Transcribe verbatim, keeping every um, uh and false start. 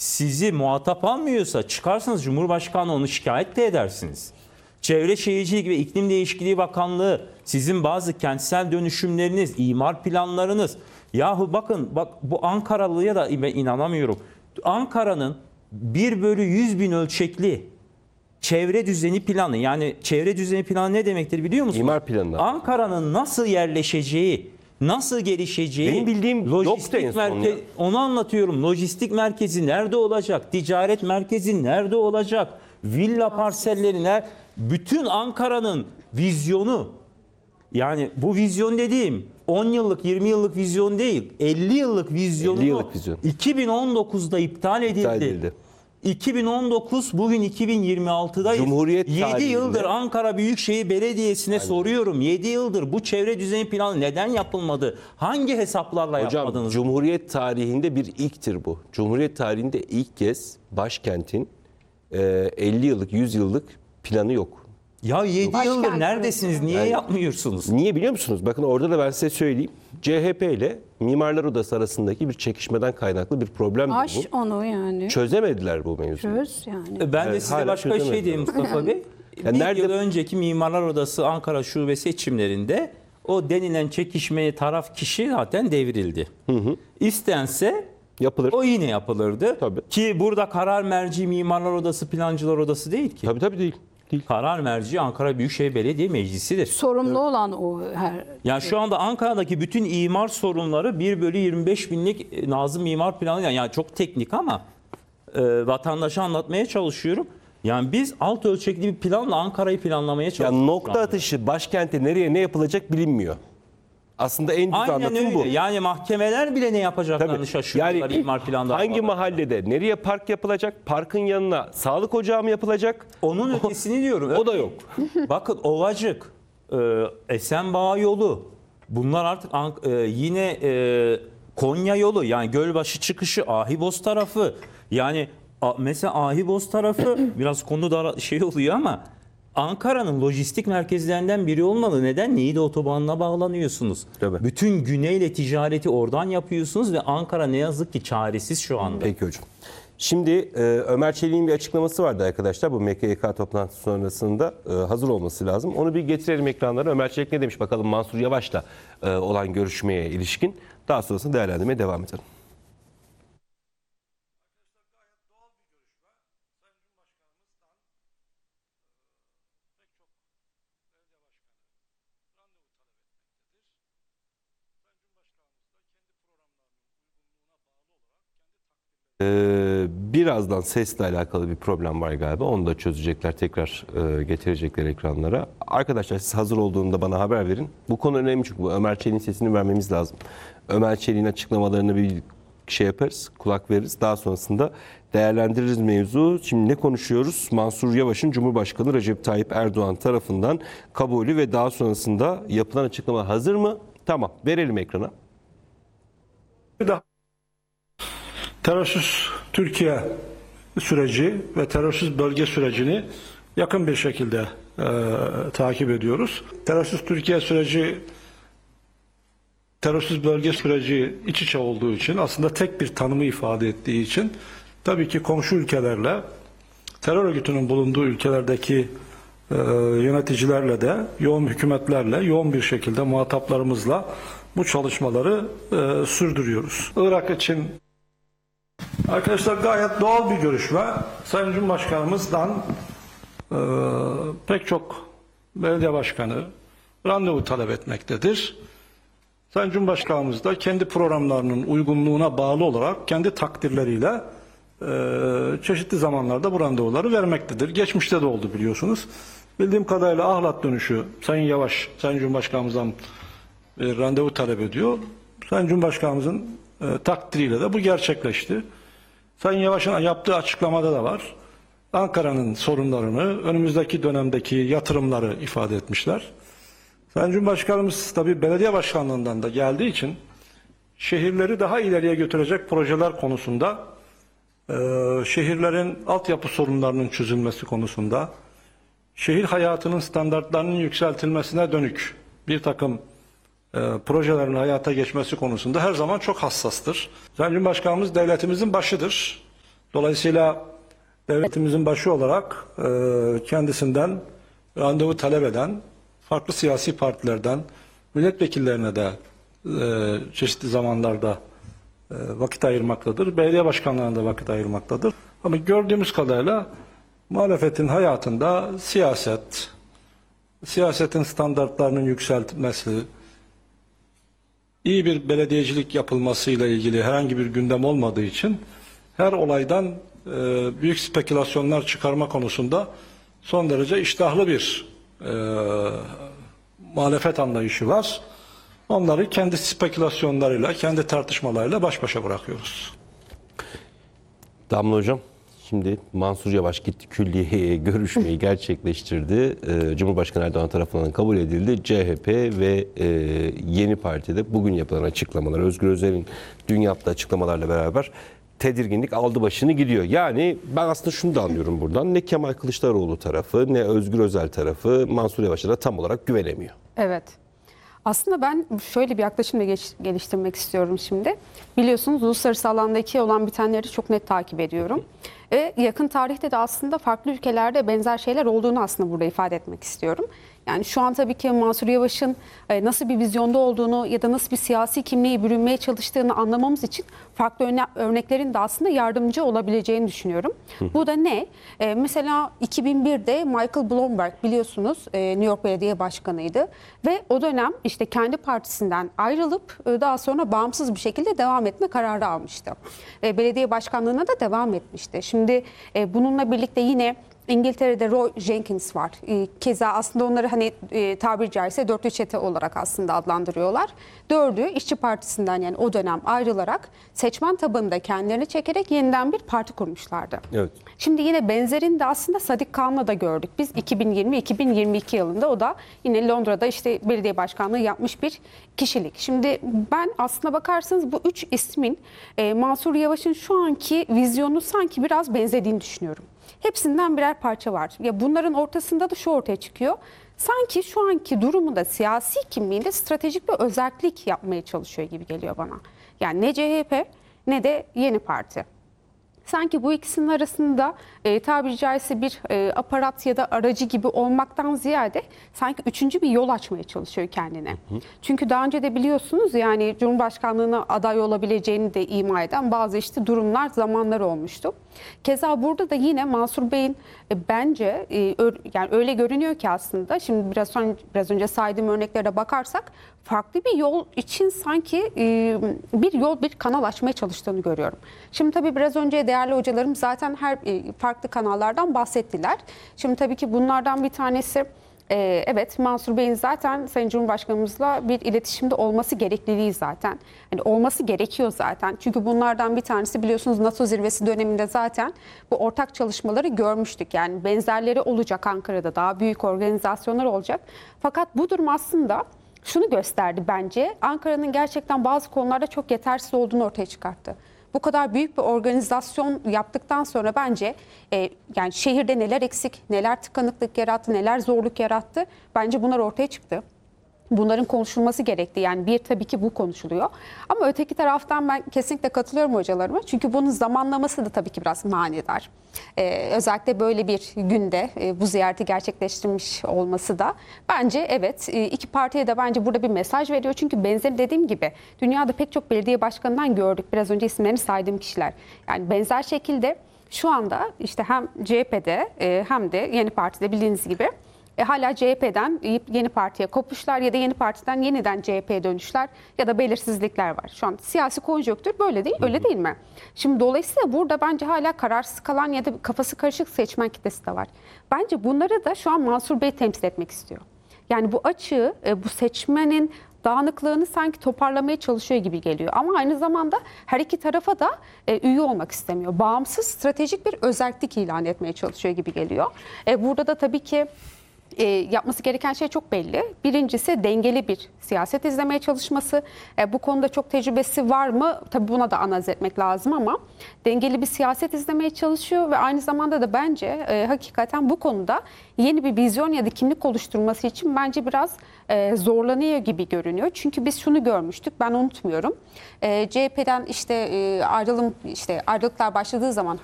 sizi muhatap almıyorsa çıkarsanız Cumhurbaşkanı onu şikayet de edersiniz. Çevre Şehircilik ve İklim Değişikliği Bakanlığı sizin bazı kentsel dönüşümleriniz, imar planlarınız. Yahu bakın bak bu Ankaralı'ya da inanamıyorum. Ankara'nın bir bölü yüz bin ölçekli çevre düzeni planı, yani çevre düzeni planı ne demektir biliyor musunuz? İmar planı. Ankara'nın nasıl yerleşeceği, nasıl gelişeceği, benim bildiğim lojistik merkez, onu anlatıyorum. Lojistik merkezi nerede olacak? Ticaret merkezi nerede olacak? Villa parselleri nerede? Bütün Ankara'nın vizyonu, yani bu vizyon dediğim on yıllık yirmi yıllık vizyon değil, elli yıllık vizyonu elli yıllık vizyon. iki bin on dokuzda iptal edildi. İptal edildi. iki bin on dokuz, bugün iki bin yirmi altıdayız. Cumhuriyet yedi tarihinde. yıldır Ankara Büyükşehir Belediye'sine Aynen. soruyorum. yedi yıldır bu çevre düzeni planı neden yapılmadı? Hangi hesaplarla Hocam, yapmadınız? Cumhuriyet tarihinde bir ilktir bu. Cumhuriyet tarihinde ilk kez başkentin e, elli yıllık, yüz yıllık planı yok. Ya yedi Başkent yıldır neredesiniz? Niye Yani- yapmıyorsunuz? Niye biliyor musunuz? Bakın orada da ben size söyleyeyim. C H P ile Mimarlar Odası arasındaki bir çekişmeden kaynaklı bir problem Aş bu. onu yani. Çözemediler bu mevzuyu. Çöz yani. Ben de Evet, size hala başka bir şey çözemediler. diyeyim Mustafa Bey. Ya bir nerede- yıl önceki Mimarlar Odası Ankara Şube seçimlerinde o denilen çekişmeye taraf kişi zaten devrildi. İstense Yapılır. o yine yapılırdı. Tabii. Ki burada karar merci Mimarlar Odası, Plancılar Odası değil ki. Tabii tabii değil. değil. Karar merci Ankara Büyükşehir Belediye Meclisi'dir. Sorumlu olan o her. Yani şu anda Ankara'daki bütün imar sorunları bir bölü yirmi beş binlik Nazım Mimar Planı, yani çok teknik ama e, vatandaşa anlatmaya çalışıyorum. Yani biz alt ölçekli bir planla Ankara'yı planlamaya Ya çalışıyoruz. nokta şu anda. atışı başkente nereye ne yapılacak bilinmiyor. Aslında en düz Aynen anlatım öyle. bu. Yani mahkemeler bile ne yapacaklarını Tabii. şaşırıyorlar Yani imar planda. hangi mahallede nereye park yapılacak? Parkın yanına sağlık ocağı mı yapılacak? Onun ötesini diyorum. O da yok. Bakın Ovacık, e, Esenbağ yolu, bunlar artık Ank- e, yine e, Konya yolu, yani Gölbaşı çıkışı, Ahibos tarafı. Yani a- mesela Ahibos tarafı biraz konu da şey oluyor ama Ankara'nın lojistik merkezlerinden biri olmalı. Neden? Niğde otobanına bağlanıyorsunuz. Tabii. Bütün güneyle ticareti oradan yapıyorsunuz ve Ankara ne yazık ki çaresiz şu anda. Peki hocam. Şimdi e, Ömer Çelik'in bir açıklaması vardı arkadaşlar. Bu M K Y K toplantısı sonrasında e, hazır olması lazım. Onu bir getirelim ekranlara. Ömer Çelik ne demiş bakalım Mansur Yavaş'la e, olan görüşmeye ilişkin. Daha sonrasında değerlendirmeye devam edelim. Ee, birazdan sesle alakalı bir problem var galiba. Onu da çözecekler, tekrar e, getirecekler ekranlara. Arkadaşlar siz hazır olduğunda bana haber verin. Bu konu önemli çünkü bu Ömer Çelik'in sesini vermemiz lazım. Ömer Çelik'in açıklamalarını bir şey yaparız, kulak veririz. Daha sonrasında değerlendiririz mevzu. Şimdi ne konuşuyoruz? Mansur Yavaş'ın Cumhurbaşkanı Recep Tayyip Erdoğan tarafından kabulü ve daha sonrasında yapılan açıklama hazır mı? Tamam, verelim ekrana. Terörsüz Türkiye süreci ve terörsüz bölge sürecini yakın bir şekilde e, takip ediyoruz. Terörsüz Türkiye süreci, terörsüz bölge süreci iç içe olduğu için, aslında tek bir tanımı ifade ettiği için tabii ki komşu ülkelerle, terör örgütünün bulunduğu ülkelerdeki e, yöneticilerle de, yoğun hükümetlerle, yoğun bir şekilde muhataplarımızla bu çalışmaları e, sürdürüyoruz. Irak için arkadaşlar gayet doğal bir görüşme. Sayın Cumhurbaşkanımızdan e, pek çok belediye başkanı randevu talep etmektedir. Sayın Cumhurbaşkanımız da kendi programlarının uygunluğuna bağlı olarak kendi takdirleriyle e, çeşitli zamanlarda bu randevuları vermektedir. Geçmişte de oldu biliyorsunuz. Bildiğim kadarıyla Ahlat dönüşü Sayın Yavaş, Sayın Cumhurbaşkanımızdan bir randevu talep ediyor. Sayın Cumhurbaşkanımızın e, takdiriyle de bu gerçekleşti. Sayın Yavaş'ın yaptığı açıklamada da var. Ankara'nın sorunlarını, önümüzdeki dönemdeki yatırımları ifade etmişler. Sayın Cumhurbaşkanımız tabii belediye başkanlığından da geldiği için şehirleri daha ileriye götürecek projeler konusunda, e, şehirlerin altyapı sorunlarının çözülmesi konusunda, şehir hayatının standartlarının yükseltilmesine dönük bir takım e, projelerin hayata geçmesi konusunda her zaman çok hassastır. Sayın Cumhurbaşkanımız devletimizin başıdır. Dolayısıyla devletimizin başı olarak e, kendisinden randevu talep eden farklı siyasi partilerden milletvekillerine de e, çeşitli zamanlarda e, vakit ayırmaktadır. Belediye başkanlarına da vakit ayırmaktadır. Ama gördüğümüz kadarıyla muhalefetin hayatında siyaset, siyasetin standartlarının yükseltilmesi, iyi bir belediyecilik yapılmasıyla ilgili herhangi bir gündem olmadığı için her olaydan e, büyük spekülasyonlar çıkarma konusunda son derece iştahlı bir e, muhalefet anlayışı var. Onları kendi spekülasyonlarıyla, kendi tartışmalarıyla baş başa bırakıyoruz. Damla Hocam, şimdi Mansur Yavaş gitti külliyeye görüşmeyi gerçekleştirdi. Ee, Cumhurbaşkanı Erdoğan tarafından kabul edildi. C H P ve e, Yeni Parti'de bugün yapılan açıklamalar, Özgür Özel'in dün yaptığı açıklamalarla beraber tedirginlik aldı başını gidiyor. Yani ben aslında şunu da anlıyorum buradan. Ne Kemal Kılıçdaroğlu tarafı ne Özgür Özel tarafı Mansur Yavaş'a da tam olarak güvenemiyor. Evet. Aslında ben şöyle bir yaklaşımla geç- geliştirmek istiyorum şimdi. Biliyorsunuz uluslararası alandaki olan bitenleri çok net takip ediyorum. Ve yakın tarihte de aslında farklı ülkelerde benzer şeyler olduğunu aslında burada ifade etmek istiyorum. Yani şu an tabii ki Mansur Yavaş'ın e, nasıl bir vizyonda olduğunu ya da nasıl bir siyasi kimliği bürünmeye çalıştığını anlamamız için farklı örne- örneklerin de aslında yardımcı olabileceğini düşünüyorum. Bu da ne? E, mesela iki bin birde Michael Bloomberg biliyorsunuz e, New York Belediye Başkanı'ydı ve o dönem işte kendi partisinden ayrılıp e, daha sonra bağımsız bir şekilde devam etme kararı almıştı. E, belediye başkanlığına da devam etmişti. Şimdi e, bununla birlikte yine İngiltere'de Roy Jenkins var. E, Keza aslında onları hani e, tabiri caizse dörtlü çete olarak aslında adlandırıyorlar. Dördü İşçi Partisi'nden yani o dönem ayrılarak seçmen tabanında kendilerini çekerek yeniden bir parti kurmuşlardı. Evet. Şimdi yine benzerini de aslında Sadik Kağan'la da gördük. Biz iki bin yirmi iki bin yirmi iki yılında o da yine Londra'da işte belediye başkanlığı yapmış bir kişilik. Şimdi ben aslına bakarsanız bu üç ismin e, Mansur Yavaş'ın şu anki vizyonu sanki biraz benzediğini düşünüyorum. Hepsinden birer parça var. Ya bunların ortasında da şu ortaya çıkıyor. Sanki şu anki durumunda siyasi kimliğinde stratejik bir özellik yapmaya çalışıyor gibi geliyor bana. Yani ne C H P ne de Yeni Parti. Sanki bu ikisinin arasında e, tabiri caizse bir e, aparat ya da aracı gibi olmaktan ziyade sanki üçüncü bir yol açmaya çalışıyor kendine. Hı hı. Çünkü daha önce de biliyorsunuz yani Cumhurbaşkanlığına aday olabileceğini de ima eden bazı işte durumlar, zamanlar olmuştu. Keza burada da yine Mansur Bey'in e, bence e, ö, yani öyle görünüyor ki aslında şimdi biraz son, biraz önce saydığım örneklere bakarsak farklı bir yol için sanki e, bir yol, bir kanal açmaya çalıştığını görüyorum. Şimdi tabii biraz önce değerli hocalarım zaten her e, farklı kanallardan bahsettiler. Şimdi tabii ki bunlardan bir tanesi e, evet Mansur Bey'in zaten Sayın Cumhurbaşkanımızla bir iletişimde olması gerekliliği zaten. Yani olması gerekiyor zaten. Çünkü bunlardan bir tanesi biliyorsunuz NATO zirvesi döneminde zaten bu ortak çalışmaları görmüştük. Yani benzerleri olacak Ankara'da, daha büyük organizasyonlar olacak. Fakat bu durum aslında şunu gösterdi bence. Ankara'nın gerçekten bazı konularda çok yetersiz olduğunu ortaya çıkarttı. Bu kadar büyük bir organizasyon yaptıktan sonra bence e, yani şehirde neler eksik, neler tıkanıklık yarattı, neler zorluk yarattı. Bence bunlar ortaya çıktı. Bunların konuşulması gerekti. Yani bir tabii ki bu konuşuluyor. Ama öteki taraftan ben kesinlikle katılıyorum hocalarıma. Çünkü bunun zamanlaması da tabii ki biraz manidar. Ee, özellikle böyle bir günde e, bu ziyareti gerçekleştirmiş olması da bence evet e, iki partiye de bence burada bir mesaj veriyor. Çünkü benzer dediğim gibi dünyada pek çok belediye başkanından gördük. Biraz önce isimlerini saydığım kişiler. Yani benzer şekilde şu anda işte hem C H P'de e, hem de Yeni Parti'de bildiğiniz gibi E, hala C H P'den Yeni Parti'ye kopuşlar ya da Yeni Parti'den yeniden C H P'ye dönüşler ya da belirsizlikler var. Şu an siyasi konjonktür böyle değil, öyle değil mi? Şimdi dolayısıyla burada bence hala kararsız kalan ya da kafası karışık seçmen kitlesi de var. Bence bunları da şu an Mansur Bey temsil etmek istiyor. Yani bu açığı, bu seçmenin dağınıklığını sanki toparlamaya çalışıyor gibi geliyor. Ama aynı zamanda her iki tarafa da e, üye olmak istemiyor. Bağımsız stratejik bir özellik ilan etmeye çalışıyor gibi geliyor. E, burada da tabii ki E, yapması gereken şey çok belli. Birincisi dengeli bir siyaset izlemeye çalışması. E, bu konuda çok tecrübesi var mı? Tabii buna da analiz etmek lazım ama dengeli bir siyaset izlemeye çalışıyor ve aynı zamanda da bence e, hakikaten bu konuda yeni bir vizyon ya da kimlik oluşturması için bence biraz e, zorlanıyor gibi görünüyor. Çünkü biz şunu görmüştük, ben unutmuyorum. E, C H P'den işte e, ayrılım işte ayrılıklar başladığı zaman